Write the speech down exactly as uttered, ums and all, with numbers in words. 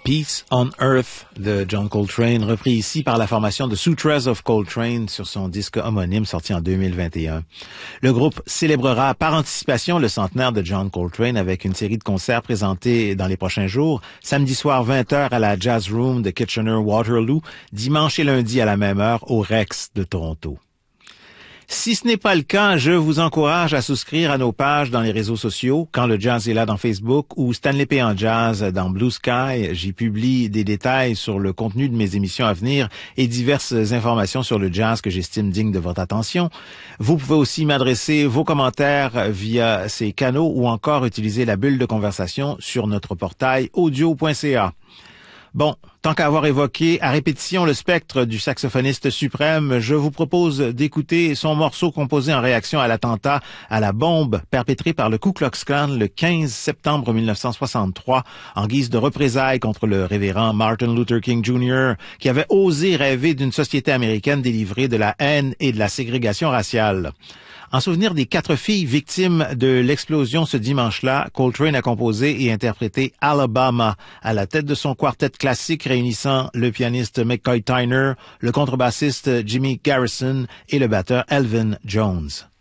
Peace on Earth de John Coltrane, repris ici par la formation de Sutras of Coltrane sur son disque homonyme sorti en deux mille vingt et un. Le groupe célébrera par anticipation le centenaire de John Coltrane avec une série de concerts présentés dans les prochains jours, samedi soir vingt heures à la Jazz Room de Kitchener-Waterloo, dimanche et lundi à la même heure au Rex de Toronto. Si ce n'est pas le cas, je vous encourage à souscrire à nos pages dans les réseaux sociaux, Quand le jazz est là dans Facebook ou Stanley P. en jazz dans Blue Sky. J'y publie des détails sur le contenu de mes émissions à venir et diverses informations sur le jazz que j'estime digne de votre attention. Vous pouvez aussi m'adresser vos commentaires via ces canaux ou encore utiliser la bulle de conversation sur notre portail audio point c a. Bon, tant qu'à avoir évoqué à répétition le spectre du saxophoniste suprême, je vous propose d'écouter son morceau composé en réaction à l'attentat à la bombe perpétré par le Ku Klux Klan le quinze septembre mille neuf cent soixante-trois en guise de représailles contre le révérend Martin Luther King junior qui avait osé rêver d'une société américaine délivrée de la haine et de la ségrégation raciale. En souvenir des quatre filles victimes de l'explosion ce dimanche-là, Coltrane a composé et interprété Alabama à la tête de son quartet classique réunissant le pianiste McCoy Tyner, le contrebassiste Jimmy Garrison et le batteur Elvin Jones.